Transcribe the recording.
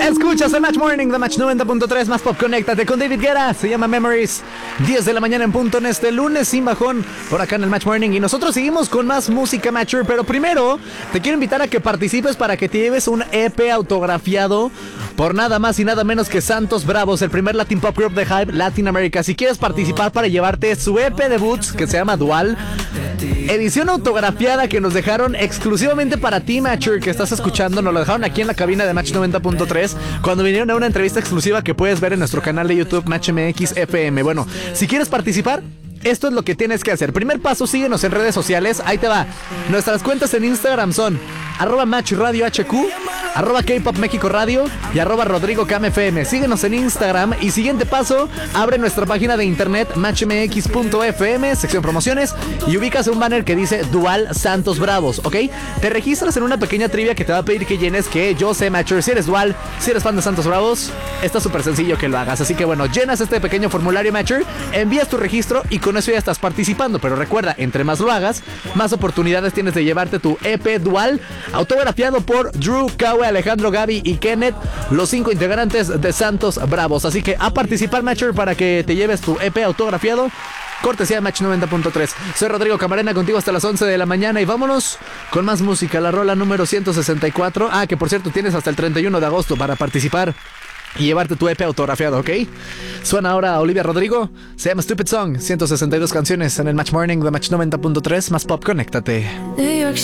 Escuchas el Match Morning de Match 90.3 más pop. Conéctate con David Guetta. Se llama Memories. 10 de la mañana en punto en este lunes sin bajón por acá en el Match Morning. Y nosotros seguimos con más música Matcher. Pero primero te quiero invitar a que participes para que te lleves un EP autografiado por nada más y nada menos que Santos Bravos, el primer Latin Pop Group de Hype Latinoamérica. Si quieres participar para llevarte su EP debut que se llama Dual, edición autografiada que nos dejaron exclusivamente para ti, Matcher, que estás escuchando. Nos lo dejaron aquí en la cabina de Match 90.3 cuando vinieron a una entrevista exclusiva que puedes ver en nuestro canal de YouTube Match MX FM. Bueno, si quieres participar, esto es lo que tienes que hacer. Primer paso, síguenos en redes sociales. Ahí te va. Nuestras cuentas en Instagram son @MatchRadioHQ, @Kpop México Radio y @RodrigoCamFM. Síguenos en Instagram. Y siguiente paso, abre nuestra página de internet matchmx.fm, sección promociones, y ubicas un banner que dice Dual Santos Bravos, ¿ok? Te registras en una pequeña trivia que te va a pedir que llenes, que yo sé, Matcher, si eres Dual, si eres fan de Santos Bravos, está súper sencillo que lo hagas. Así que bueno, llenas este pequeño formulario, Matcher, envías tu registro y con eso ya estás participando. Pero recuerda, entre más lo hagas, más oportunidades tienes de llevarte tu EP Dual autografiado por Drew, Kawe, Alejandro, Gaby y Kenneth, los 5 integrantes de Santos Bravos. Así que a participar, Matcher, para que te lleves tu EP autografiado, cortesía de Match 90.3. Soy Rodrigo Camarena, contigo hasta las 11 de la mañana y vámonos con más música. La rola número 164. Que por cierto tienes hasta el 31 de agosto para participar y llevarte tu EP autografiado, ¿ok? Suena ahora Olivia Rodrigo, se llama Stupid Song. 162 canciones en el Match Morning de Match 90.3 más pop. Conéctate.